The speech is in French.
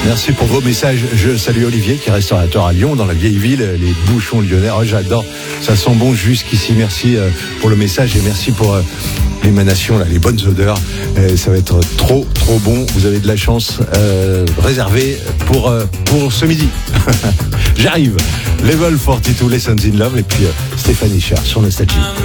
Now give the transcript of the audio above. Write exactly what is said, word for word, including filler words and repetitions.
Merci pour vos messages. Je salue Olivier qui est restaurateur à Lyon, dans la vieille ville, les bouchons lyonnais. Oh, j'adore, ça sent bon jusqu'ici. Merci pour le message et merci pour l'émanation, là, les bonnes odeurs. Et ça va être trop, trop bon. Vous avez de la chance. Euh, réservé pour, pour ce midi. J'arrive. Level quarante-deux, Lessons in Love, et puis euh, Stéphanie Cher sur Nostalgie.